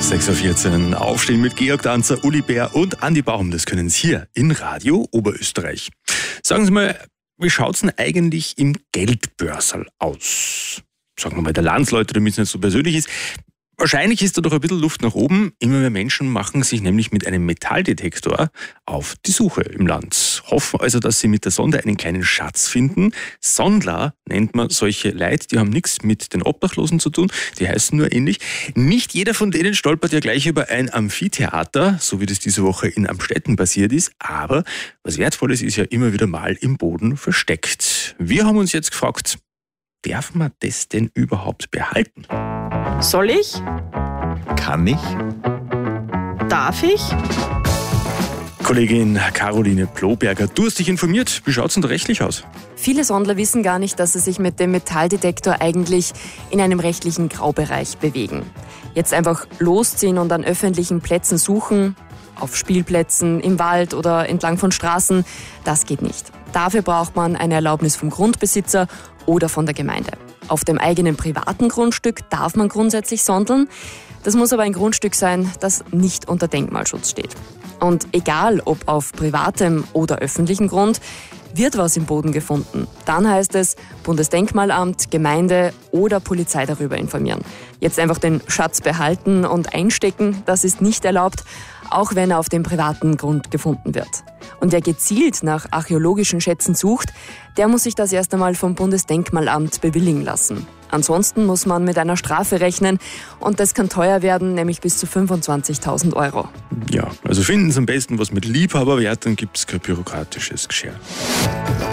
6.14 Uhr. Aufstehen mit Georg Danzer, Uli Bär und Andi Baum. Das können Sie hier in Radio Oberösterreich. Sagen Sie mal, wie schaut's denn eigentlich im Geldbörserl aus? Sagen wir mal der Landsleute, damit es nicht so persönlich ist. Wahrscheinlich ist da doch ein bisschen Luft nach oben. Immer mehr Menschen machen sich nämlich mit einem Metalldetektor auf die Suche im Land. Hoffen also, dass sie mit der Sonde einen kleinen Schatz finden. Sondler nennt man solche Leute, die haben nichts mit den Obdachlosen zu tun, die heißen nur ähnlich. Nicht jeder von denen stolpert ja gleich über ein Amphitheater, so wie das diese Woche in Amstetten passiert ist. Aber was Wertvolles ist ja immer wieder mal im Boden versteckt. Wir haben uns jetzt gefragt, darf man das denn überhaupt behalten? Soll ich? Kann ich? Darf ich? Kollegin Caroline Ploberger, du hast dich informiert. Wie schaut es denn da rechtlich aus? Viele Sondler wissen gar nicht, dass sie sich mit dem Metalldetektor eigentlich in einem rechtlichen Graubereich bewegen. Jetzt einfach losziehen und an öffentlichen Plätzen suchen, auf Spielplätzen, im Wald oder entlang von Straßen, das geht nicht. Dafür braucht man eine Erlaubnis vom Grundbesitzer oder von der Gemeinde. Auf dem eigenen privaten Grundstück darf man grundsätzlich sondeln. Das muss aber ein Grundstück sein, das nicht unter Denkmalschutz steht. Und egal ob auf privatem oder öffentlichem Grund, wird was im Boden gefunden. Dann heißt es Bundesdenkmalamt, Gemeinde oder Polizei darüber informieren. Jetzt einfach den Schatz behalten und einstecken, das ist nicht erlaubt, auch wenn er auf dem privaten Grund gefunden wird. Und wer gezielt nach archäologischen Schätzen sucht, der muss sich das erst einmal vom Bundesdenkmalamt bewilligen lassen. Ansonsten muss man mit einer Strafe rechnen und das kann teuer werden, nämlich bis zu 25.000 Euro. Ja, also finden Sie am besten was mit Liebhaberwert, dann gibt es kein bürokratisches Geschirr.